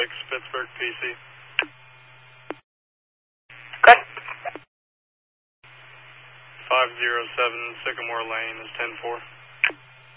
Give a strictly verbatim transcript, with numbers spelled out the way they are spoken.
Pittsburgh P C. Good. five zero seven Sycamore Lane is ten four.